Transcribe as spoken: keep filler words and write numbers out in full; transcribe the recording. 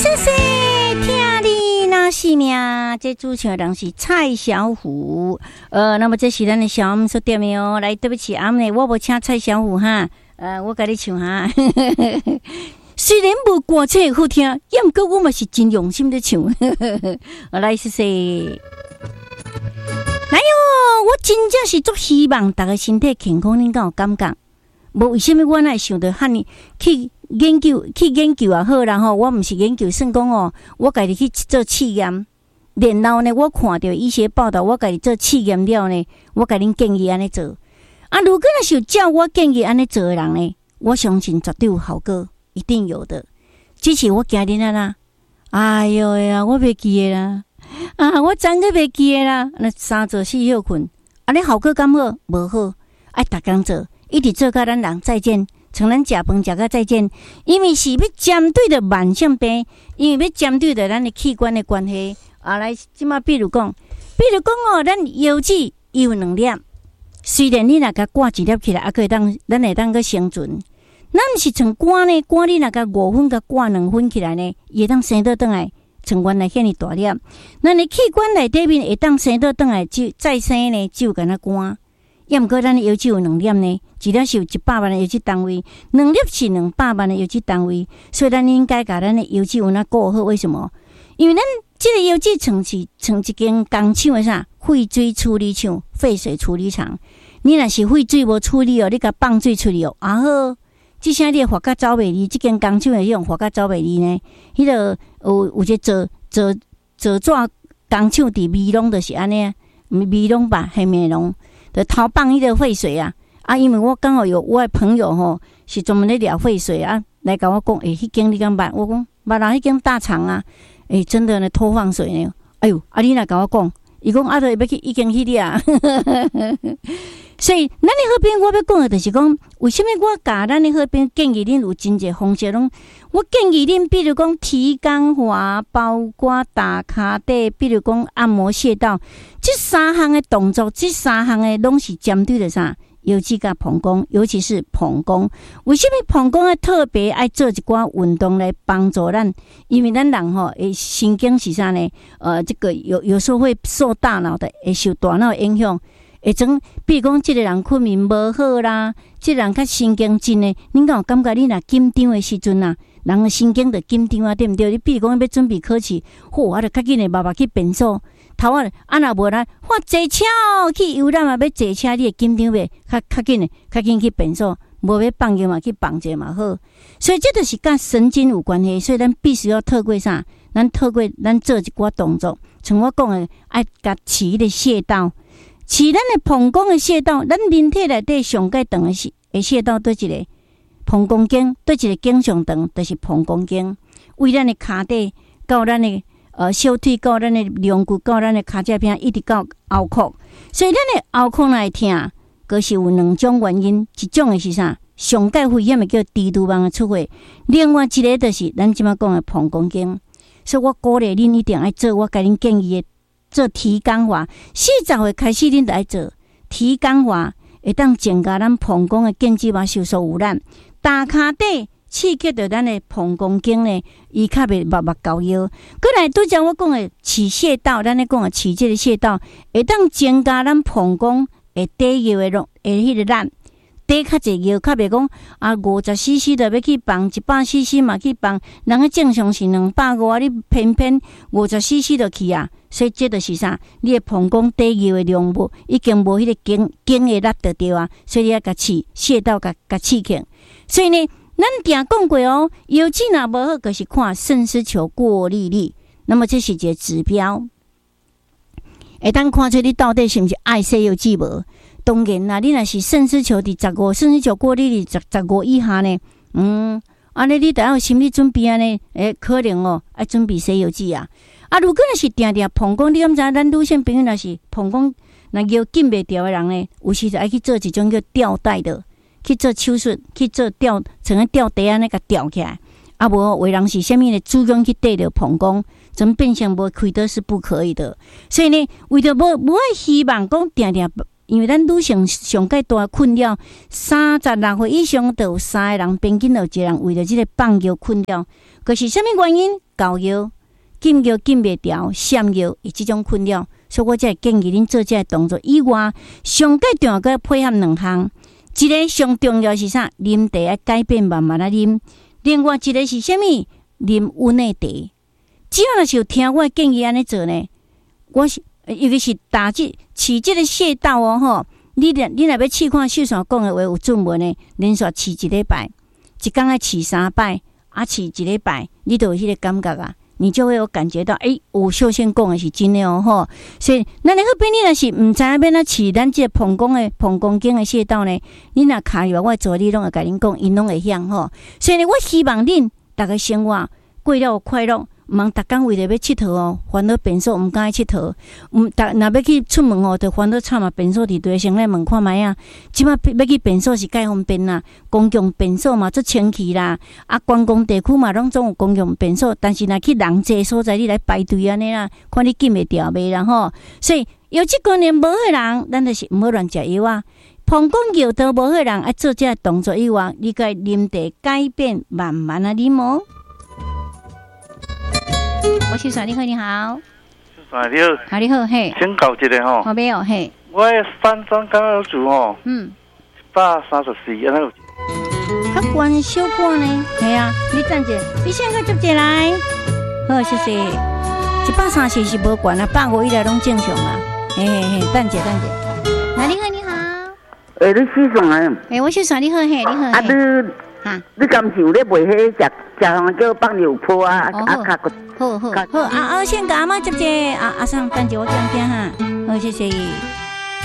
谢谢听你那是命，这主唱人是蔡小虎。呃，那么这是咱的小姆所点的哦。来，对不起，阿姆呢，我无请蔡小虎哈。呃，我甲你唱哈。虽然无歌词好听，也毋过我嘛是真用心的唱。来，谢谢。哎哟，我真正是足希望大家身体健康，恁敢有感觉？无为什么我哪会想到遐尼去研究去研究也好，然后我毋是研究，算讲哦，我家己去做试验，然后呢，我看到医学报道，我家己做试验了呢，我甲恁建议安尼做。啊，如果若是有照我建议安尼做的人呢，我相信绝对有效果，一定有的。只是我惊恁啊啦，哎哟呀，我袂记的啦。啊！我真个袂记诶啦，那三做四休困，啊，你效果敢好？无好，爱逐工做，一直做到咱人再见，从咱食饭食到再见，因为是要针对着慢性病，因为要针对着咱的器官的关系。啊，来，即马比如讲，比如讲哦，咱腰子有两粒，虽然你若甲挂一粒起来，还可以当咱会当个生存。咱毋是像肝呢，肝你若甲五分甲挂两分起来呢，会当生倒转来。像原来遐尼大粒，咱的器官内底面会当生倒转来，就再生呢，只有敢若肝。也毋过咱的腰子有两粒呢，一粒是有一百万的腰子单位，两粒是两百万的腰子单位，所以咱应该甲咱的腰子有那顾好。为什么？因为咱这个腰子像是像一间工厂的啥废水处理厂、废水处理厂。你若是废水无处理哦，你甲放水出去哦，啊好。即声你发觉走袂离，即间工厂的迄种发觉走袂离呢？迄个有有一个做做做纸工厂伫美浓，就是安尼啊，美浓吧，系美浓，就偷放迄个废水啊！啊，因为我刚好有我的朋友吼，是专门咧聊废水啊，来甲我讲，诶、欸，迄间你敢捌？我讲捌啦，迄间大厂啊，诶、欸，真的呢，偷放水呢！哎呦，啊，你来甲我讲，伊讲啊，都要去已经去了啊。所以，咱的好朋友，我要讲的就是讲，为什么我教咱的好朋友建议恁有真侪方式拢？我建议恁，比如讲提肛滑、包括打骹底，比如讲按摩穴道，这三项的动作，这三项的拢是针对的啥？腰子甲膀胱，尤其是膀胱。为什么膀胱要特别爱做一寡运动来帮助咱？因为咱人吼，诶，神经是啥呢？呃，这个有有时候会受大脑的，会受大脑影响。会种，比如讲，即个人困眠无好啦，即个人较神经质呢，恁敢有感觉？你若紧张的时阵啊，人的神经就紧张啊，对毋对？你比如讲要准备考试，好，我就较紧的慢慢去便所，头啊，啊若无啦，我坐车哦，去游览嘛，要坐车，你会紧张袂？较较紧的，较紧去便所，无要放药嘛，去放者嘛好。所以这就是甲神经有关系，所以咱必须要透过啥？咱透过咱做一寡动作，像我讲的，爱甲饲迄个穴道。是咱的膀胱的穴道，咱人体内底上界长的是的穴道，对一个膀胱经，对一个经上长，就是膀胱经。为咱的骹底到咱的呃小腿，到咱的龙骨，到咱的骹脊边，一直到后壳。所以咱的后壳若会痛，佫是有两种原因，一种的是啥？上界危险的叫低度网的出血，另外一个就是咱即马讲的膀胱经。所以我鼓励恁一定要做，我甲恁建议的。做提肛滑，四十岁开始，恁就爱做提肛滑，会当增加咱膀胱的腱肌麻收缩有力，打骹底刺激到咱的膀胱经呢，伊较袂目目高腰。过来拄则我讲的饲穴道，咱咧讲的饲这个穴道，会当增加咱膀胱会抵腰的肉，会迄个力。底较济药，较袂讲啊，五十 C C 的要去放一百 C C 嘛去放，人个正常是两百五啊，你偏偏五十 C C 就去啊，所以这就是啥？你的膀胱底药的量无，已经无迄个经经的力就对啊，所以你要甲刺穴道甲甲刺激。所以呢，咱定讲过哦，腰子若无好，就是看肾丝球过滤率，那么这是一个指标，会当看出你到底是毋是爱洗腰子无？当然啦，你若是肾丝球伫十五，肾丝球过滤率十十五以下呢，嗯，安尼你得要有心理准备安尼，诶，可能哦，爱准备洗腰子啊。啊，如果若是定定膀胱，你敢知咱女性朋友若是膀胱若腰紧袂调的人呢，有时就爱去做一种叫吊带的，去做手术，去做吊，像个吊带安尼甲吊起来。啊，无有人是虾米的主动去对着膀胱，怎变成无开刀是不可以的。所以呢，为着无无爱希望讲定定因为咱女性上介大困扰，三十六岁以上都有三个人，平均有一个人为了这个放尿困扰，可是什么原因？高尿、禁尿禁袂掉、闪尿，以这种困扰，所以我才会建议恁做这个动作。以外，上介重要个配合两项，一个上重要是啥？啉茶要改变慢慢啊啉。另外一个是啥物？啉温的茶。只要若是有听我建议安尼做呢，我是尤其是打这饲这个穴道哦吼，你若你若要试看秀山讲的话有准文的，连续饲一礼拜，一工爱饲三摆，啊饲一礼拜，你就有迄个感觉啊，你就会有感觉到，诶、欸，有秀仙讲的是真的哦吼。所以，咱你好边你若是毋知影要哪饲咱这膀胱的膀胱经的穴道呢，你若卡入我做，你拢会甲恁讲，因拢会晓吼。所以呢，我希望恁大家生活过了快乐。毋通逐工为了要佚佗哦，烦恼便所毋敢去佚佗。毋逐若要去出门哦，就烦恼惨啊！便所伫对先来问看觅啊。即摆要去便所是介方便啦，公共便所嘛足清气啦。啊，观光地区嘛拢总有公共便所，但是若去人济所在，你来排队安尼啦，看你禁袂掉袂啦吼。所以有即观念无好人，咱就是毋好乱食药啊。膀胱药都无好人，爱做这动作以外，你该啉茶改变，慢慢啊啉哦。我秀山你好，你好， 秀山你好， 好你好嘿， 先搞一个吼， 好没有嘿， 我的三张刚刚组吼， 嗯， 一百三十四，安尼有， 较悬小可呢，系啊，你等者，你先去接者来，好谢谢，一百三十是无悬啊，百五以内拢正常啊，嘿嘿嘿，等者等者，那你好你好， 诶、欸，你秀山啊？ 诶、欸，我秀山你好嘿，你好嘿， 啊你。 啊！你敢是有咧卖迄食食项叫放尿泡啊？啊卡个好好好啊！啊，先甲阿妈接者，啊阿桑等者我讲听哈，好谢谢。